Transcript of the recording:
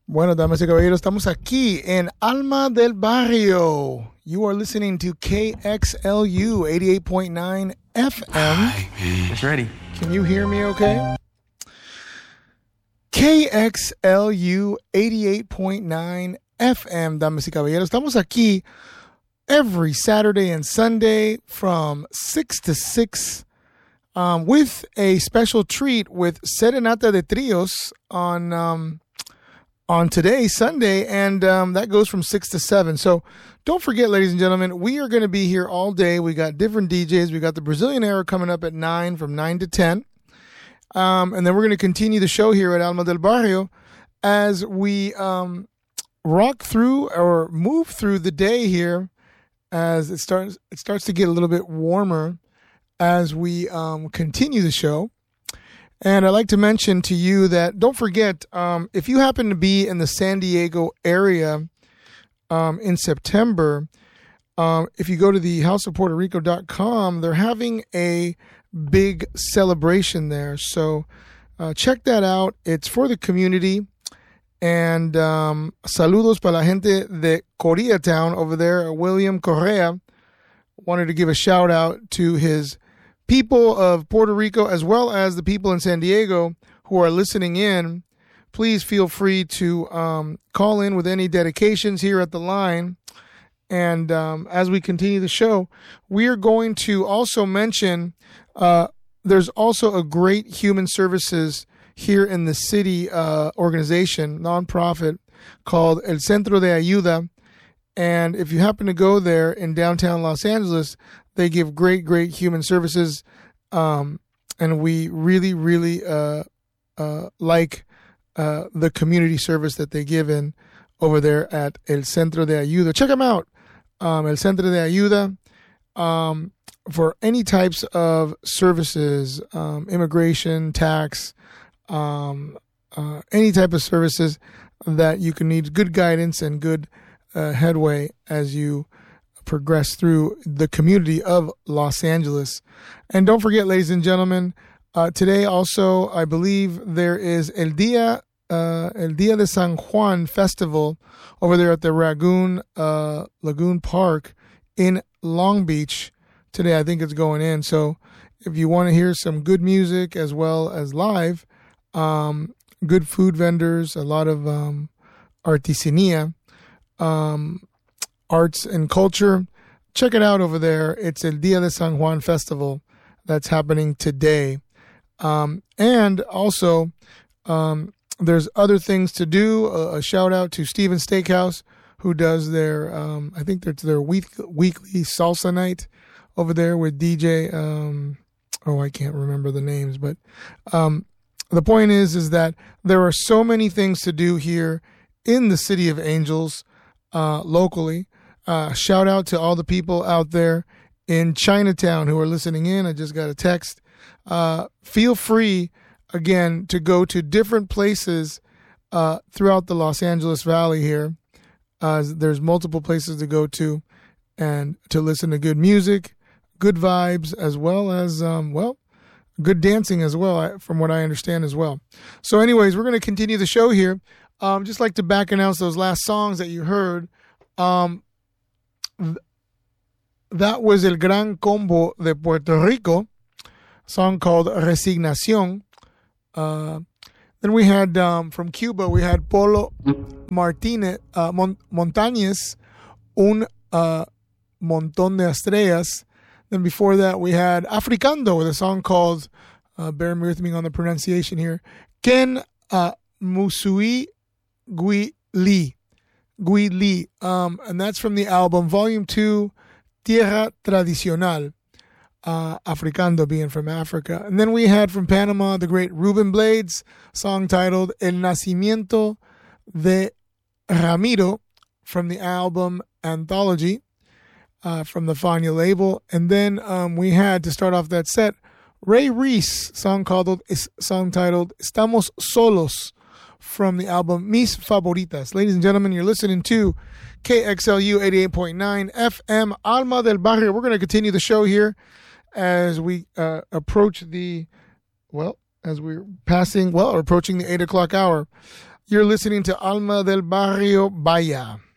Bueno, damas y caballeros, estamos aquí en Alma del Barrio. You are listening to KXLU 88.9 FM. It's ready. Can you hear me okay? KXLU 88.9 FM, damas y caballeros. Estamos aquí every Saturday and Sunday from 6 to 6 with a special treat with Serenata de Trios on today, Sunday, and that goes from 6 to 7. So don't forget, ladies and gentlemen, we are going to be here all day. We got different DJs. We got the Brazilian Era coming up at 9 from 9 to 10. And then we're going to continue the show here at Alma del Barrio as we rock through or move through the day here as it starts to get a little bit warmer as we continue the show. And I'd like to mention to you that don't forget, if you happen to be in the San Diego area in September, if you go to the houseofpuertorico.com, they're having a big celebration there. So check that out. It's for the community. And saludos para la gente de Koreatown over there. William Correa wanted to give a shout out to his people of Puerto Rico, as well as the people in San Diego who are listening in. Please feel free to call in with any dedications here at the line. And as we continue the show, we are going to also mention there's also a great human services here in the city organization, nonprofit, called El Centro de Ayuda. And if you happen to go there in downtown Los Angeles, they give great human services, and we really like the community service that they give in over there at El Centro de Ayuda. Check them out, El Centro de Ayuda, for any types of services, immigration, tax, any type of services that you can need, good guidance and good headway as you progress through the community of Los Angeles. And don't forget, ladies and gentlemen, today also, I believe there is El Día de San Juan Festival over there at the Lagoon Park in Long Beach. Today, I think it's going in. So if you want to hear some good music as well as live, good food vendors, a lot of artisania, arts and culture, check it out over there. It's El Día de San Juan Festival that's happening today. And also, there's other things to do. A shout out to Steven Steakhouse, who does their, I think it's their weekly salsa night over there with DJ, I can't remember the names, but the point is that there are so many things to do here in the City of Angels, locally. Shout out to all the people out there in Chinatown who are listening in. I just got a text. Feel free, again, to go to different places throughout the Los Angeles Valley here. There's multiple places to go to and to listen to good music, good vibes, as well as, good dancing as well, from what I understand as well. So anyways, we're going to continue the show here. Just like to back announce those last songs that you heard. That was El Gran Combo de Puerto Rico, a song called Resignación. Then we had, from Cuba, we had Polo Martínez, Montañez, Un Montón de Estrellas. Then before that, we had Africando with a song called, bear with me on the pronunciation here, Ken Musui Gui Li. And that's from the album Volume 2, Tierra Tradicional, Africando being from Africa. And then we had from Panama the great Ruben Blades, song titled El Nacimiento de Ramiro from the album Anthology, from the Fania label. And then we had, to start off that set, Ray Reese, song titled Estamos Solos, from the album Mis Favoritas. Ladies and gentlemen, you're listening to KXLU 88.9 FM, Alma del Barrio. We're going to continue the show here as we approach approaching the 8 o'clock hour. You're listening to Alma del Barrio Baya.